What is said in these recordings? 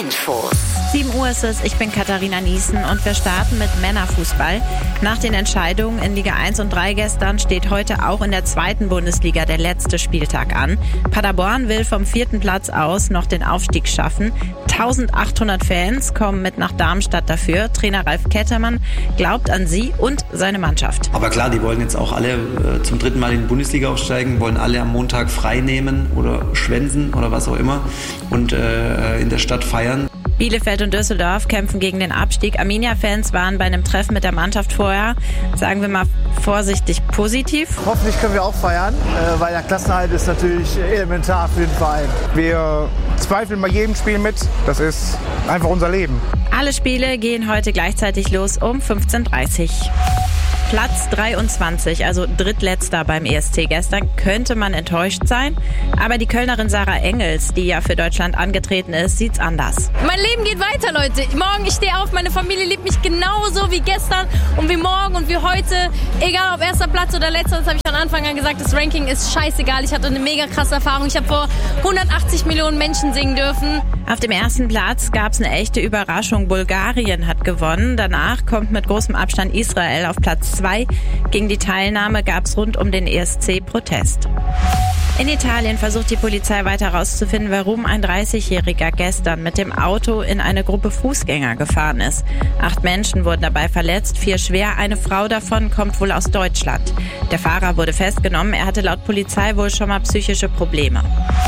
Infos. 7 Uhr ist es, ich bin Katharina Niesen und wir starten mit Männerfußball. Nach den Entscheidungen in Liga 1 und 3 gestern steht heute auch in der 2. Bundesliga der letzte Spieltag an. Paderborn will vom 4. Platz aus noch den Aufstieg schaffen. 1800 Fans kommen mit nach Darmstadt dafür. Trainer Ralf Kettermann glaubt an sie und seine Mannschaft. Aber klar, die wollen jetzt auch alle zum 3. Mal in die Bundesliga aufsteigen, wollen alle am Montag frei nehmen oder schwänzen oder was auch immer und in der Stadt feiern. Bielefeld und Düsseldorf kämpfen gegen den Abstieg. Arminia-Fans waren bei einem Treffen mit der Mannschaft vorher, sagen wir mal vorsichtig, positiv. Hoffentlich können wir auch feiern, weil der Klassenerhalt ist natürlich elementar für den Verein. Wir zweifeln bei jedem Spiel mit. Das ist einfach unser Leben. Alle Spiele gehen heute gleichzeitig los um 15:30 Uhr. Platz 23, also drittletzter beim ESC gestern, könnte man enttäuscht sein. Aber die Kölnerin Sarah Engels, die ja für Deutschland angetreten ist, sieht's anders. Mein Leben geht weiter, Leute. Morgen, ich stehe auf, meine Familie liebt mich genauso wie gestern und wie morgen und wie heute. Egal ob erster Platz oder letzter, das habe ich von Anfang an gesagt, das Ranking ist scheißegal. Ich hatte eine mega krasse Erfahrung. Ich habe vor 180 Millionen Menschen singen dürfen. Auf dem ersten Platz gab's eine echte Überraschung. Bulgarien hat gewonnen. Danach kommt mit großem Abstand Israel auf Platz 2. Gegen die Teilnahme gab's rund um den ESC Protest. In Italien versucht die Polizei weiter herauszufinden, warum ein 30-Jähriger gestern mit dem Auto in eine Gruppe Fußgänger gefahren ist. 8 Menschen wurden dabei verletzt, 4 schwer. Eine Frau davon kommt wohl aus Deutschland. Der Fahrer wurde festgenommen. Er hatte laut Polizei wohl schon mal psychische Probleme.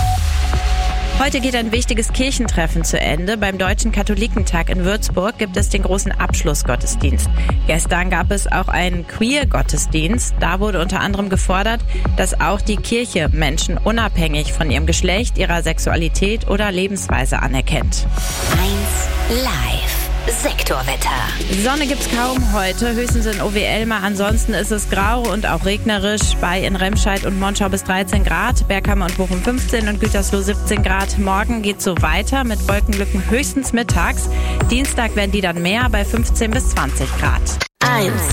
Heute geht ein wichtiges Kirchentreffen zu Ende. Beim Deutschen Katholikentag in Würzburg gibt es den großen Abschlussgottesdienst. Gestern gab es auch einen Queer-Gottesdienst. Da wurde unter anderem gefordert, dass auch die Kirche Menschen unabhängig von ihrem Geschlecht, ihrer Sexualität oder Lebensweise anerkennt. 1 Live. Sektorwetter. Sonne gibt's kaum heute, höchstens in OWL mal. Ansonsten ist es grau und auch regnerisch. Bei in Remscheid und Monschau bis 13 Grad, Berghammer und Bochum 15 und Gütersloh 17 Grad. Morgen geht's so weiter mit Wolkenlücken höchstens mittags. Dienstag werden die dann mehr bei 15 bis 20 Grad. 1